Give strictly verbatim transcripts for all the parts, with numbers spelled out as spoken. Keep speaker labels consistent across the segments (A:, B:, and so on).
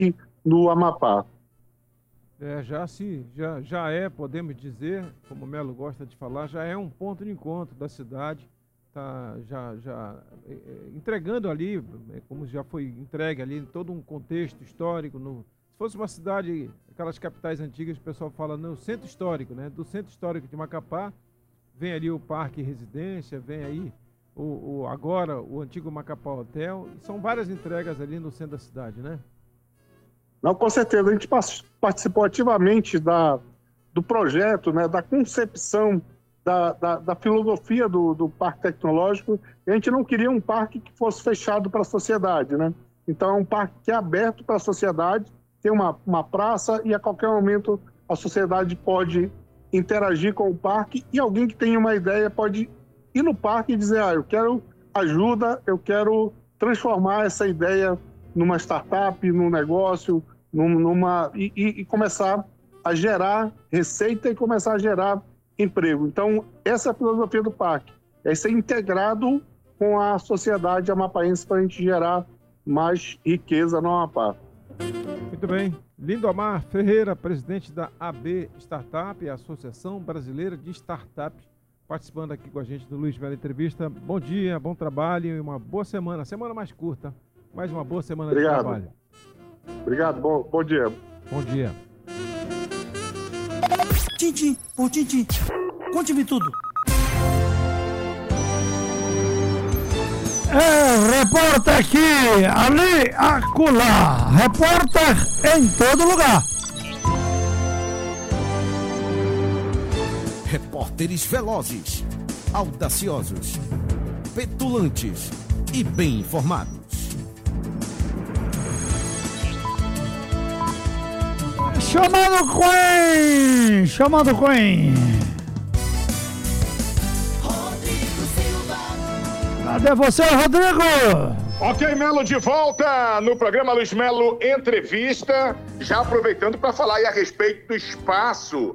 A: parque no Amapá.
B: É, já, se, já, já é, podemos dizer, como o Melo gosta de falar, já é um ponto de encontro da cidade, tá já, já é, entregando ali, é, como já foi entregue ali, todo um contexto histórico. No, se fosse uma cidade, aquelas capitais antigas, o pessoal fala no centro histórico, né? Do centro histórico de Macapá, vem ali o Parque Residência, vem aí o, o, agora o antigo Macapá Hotel, e são várias entregas ali no centro da cidade, né?
A: Não, com certeza, a gente participou ativamente da, do projeto, né, da concepção, da, da, da filosofia do, do Parque Tecnológico, e a gente não queria um parque que fosse fechado para a sociedade, né? Então é um parque que é aberto para a sociedade, tem uma, uma praça e a qualquer momento a sociedade pode interagir com o parque e alguém que tenha uma ideia pode ir no parque e dizer, ah, eu quero ajuda, eu quero transformar essa ideia numa startup, num negócio, numa e, e começar a gerar receita e começar a gerar emprego. Então, essa é a filosofia do parque, é ser integrado com a sociedade amapaense para a gente gerar mais riqueza no Amapá.
B: Muito bem. Lindomar Ferreira, presidente da A B Startup, a Associação Brasileira de Startups, participando aqui com a gente do Luiz Melo Entrevista. Bom dia, bom trabalho e uma boa semana, semana mais curta. Mais uma boa semana
A: Obrigado.
B: de trabalho.
A: Obrigado, bom, bom dia.
B: Bom dia.
C: Tintim, por tintim. Conte-me tudo.
D: É, repórter aqui, ali, acolá. Repórter em todo lugar.
E: Repórteres velozes, audaciosos, petulantes e bem informados.
D: Chamando Queen! Chamando Queen!
F: Rodrigo Silva.
D: Cadê você, Rodrigo?
G: Ok, Melo, de volta no programa Luiz Melo Entrevista, já aproveitando para falar aí a respeito do espaço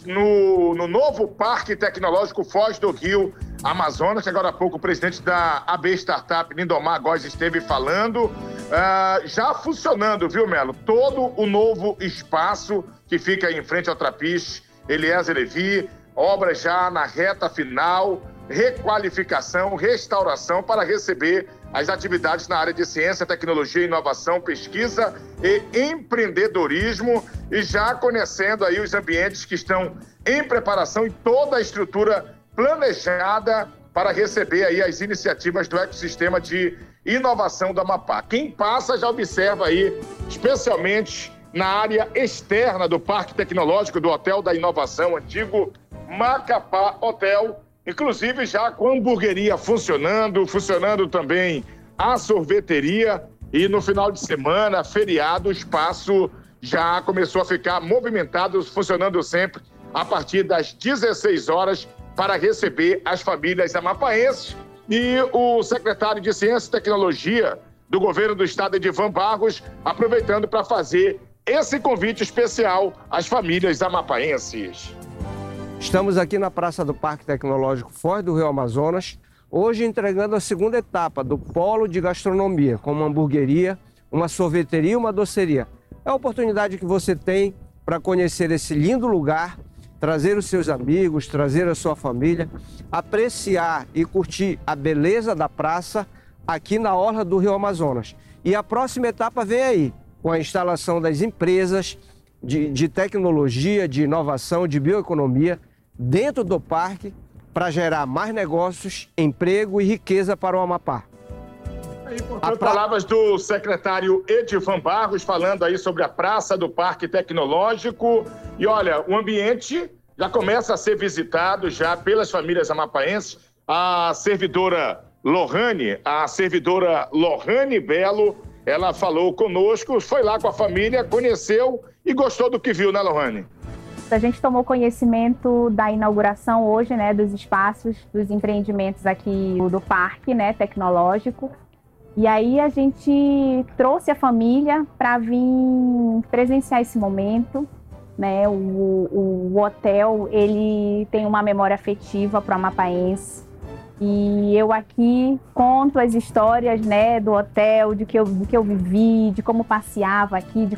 G: no, no novo Parque Tecnológico Foz do Rio Amazonas, que agora há pouco o presidente da A B Startup, Lindomar Góes, esteve falando, uh, já funcionando, viu, Melo? Todo o novo espaço que fica aí em frente ao Trapiche, Eliezer Levi, obra já na reta final, requalificação, restauração para receber as atividades na área de ciência, tecnologia, inovação, pesquisa e empreendedorismo, e já conhecendo aí os ambientes que estão em preparação e toda a estrutura planejada para receber aí as iniciativas do ecossistema de inovação do Amapá. Quem passa já observa aí, especialmente na área externa do Parque Tecnológico do Hotel da Inovação, antigo Macapá Hotel, inclusive já com a hamburgueria funcionando, funcionando também a sorveteria, e no final de semana, feriado, o espaço já começou a ficar movimentado, funcionando sempre a partir das dezesseis horas, para receber as famílias amapaenses. E o secretário de Ciência e Tecnologia do governo do estado, Edivan Barros, aproveitando para fazer esse convite especial às famílias amapaenses.
H: Estamos aqui na Praça do Parque Tecnológico Foz do Rio Amazonas, hoje entregando a segunda etapa do Polo de Gastronomia, com uma hamburgueria, uma sorveteria e uma doceria. É a oportunidade que você tem para conhecer esse lindo lugar, trazer os seus amigos, trazer a sua família, apreciar e curtir a beleza da praça aqui na orla do Rio Amazonas. E a próxima etapa vem aí, com a instalação das empresas de, de tecnologia, de inovação, de bioeconomia dentro do parque para gerar mais negócios, emprego e riqueza para o Amapá.
G: Aí, portanto, pra... palavras do secretário Edivan Barros falando aí sobre a Praça do Parque Tecnológico. E olha, o ambiente já começa a ser visitado já pelas famílias amapaenses. A servidora Lohane, a servidora Lohane Belo, ela falou conosco, foi lá com a família, conheceu e gostou do que viu, né, Lohane?
I: A gente tomou conhecimento da inauguração hoje, né, dos espaços, dos empreendimentos aqui do parque, né, tecnológico. E aí a gente trouxe a família para vir presenciar esse momento, né? O, o, o hotel, ele tem uma memória afetiva para o amapaense. E eu aqui conto as histórias, né, do hotel, de que eu, do que eu vivi, de como passeava aqui, de